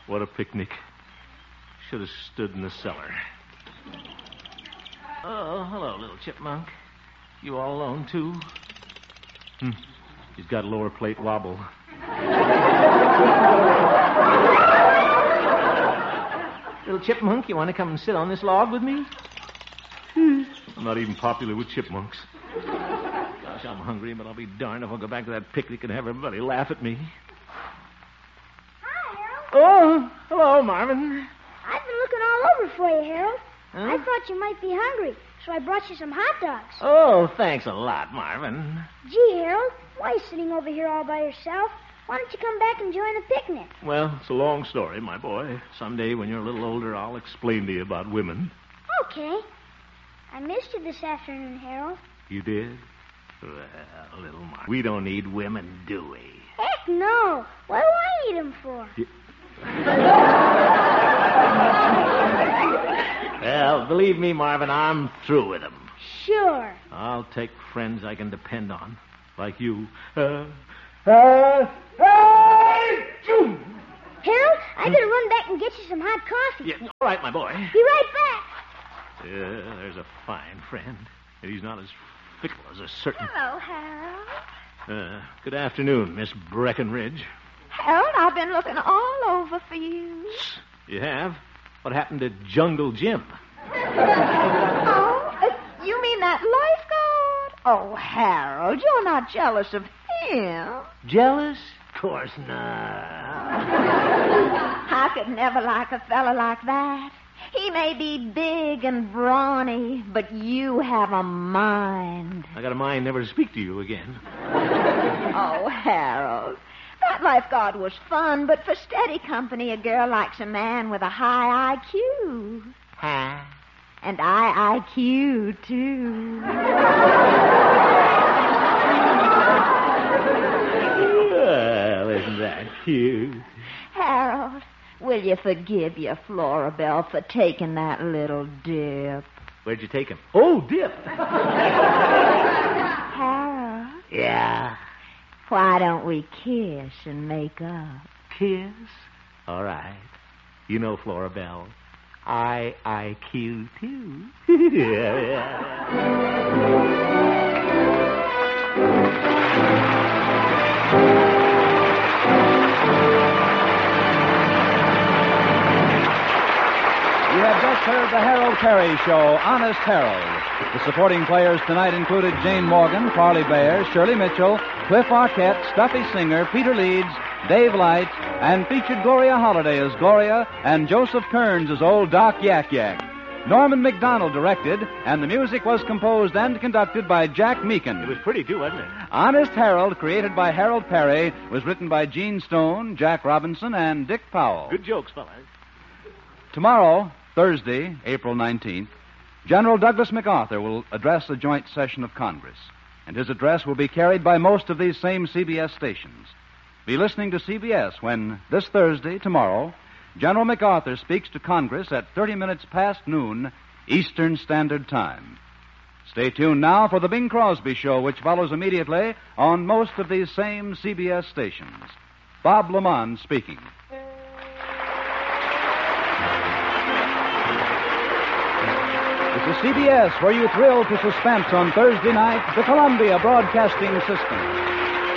What a picnic. Should have stood in the cellar. Oh, hello, little chipmunk. You all alone, too? He's got a lower plate wobble. Little chipmunk, you want to come and sit on this log with me? I'm not even popular with chipmunks. Gosh, I'm hungry, but I'll be darned if I'll go back to that picnic and have everybody laugh at me. Hi, Harold. Oh, hello, Marvin. I've been looking all over for you, Harold. Huh? I thought you might be hungry, so I brought you some hot dogs. Oh, thanks a lot, Marvin. Gee, Harold, why are you sitting over here all by yourself? Why don't you come back and join the picnic? Well, it's a long story, my boy. Someday when you're a little older, I'll explain to you about women. Okay. I missed you this afternoon, Harold. You did? Well, little Marvin, we don't need women, do we? Heck no. What do I need them for? Well, believe me, Marvin, I'm through with them. Sure. I'll take friends I can depend on, like you. Harold, I better run back and get you some hot coffee. Yeah, all right, my boy. Be right back. There's a fine friend. And he's not as fickle as a certain... Hello, Harold. Good afternoon, Miss Breckenridge. Harold, I've been looking all over for you. You have? What happened to Jungle Jim? Oh, you mean that lifeguard? Oh, Harold, you're not jealous of him. Jealous? Of course not. I could never like a fella like that. He may be big and brawny, but you have a mind. I got a mind never to speak to you again. Oh, Harold, that lifeguard was fun, but for steady company, a girl likes a man with a high IQ. Huh? And IQ, too. Well, isn't that cute? Harold, will you forgive your Florabelle for taking that little dip? Where'd you take him? Oh, dip. Harold, Yeah. why don't we kiss and make up? Kiss? All right. You know, Florabelle, IQ, too. Yeah. You have just heard the Harold Perry Show, Honest Harold. The supporting players tonight included Jane Morgan, Parley Bear, Shirley Mitchell, Cliff Arquette, Stuffy Singer, Peter Leeds, Dave Light, and featured Gloria Holliday as Gloria and Joseph Kearns as old Doc Yak Yak. Norman McDonald directed, and the music was composed and conducted by Jack Meakin. It was pretty, too, wasn't it? Honest Harold, created by Harold Perry, was written by Gene Stone, Jack Robinson, and Dick Powell. Good jokes, fellas. Tomorrow, Thursday, April 19th, General Douglas MacArthur will address a joint session of Congress, and his address will be carried by most of these same CBS stations. Be listening to CBS when, this Thursday, tomorrow, General MacArthur speaks to Congress at 30 minutes past noon, Eastern Standard Time. Stay tuned now for the Bing Crosby Show, which follows immediately on most of these same CBS stations. Bob Lamont speaking. This is CBS, where you thrill to suspense on Thursday night, the Columbia Broadcasting System.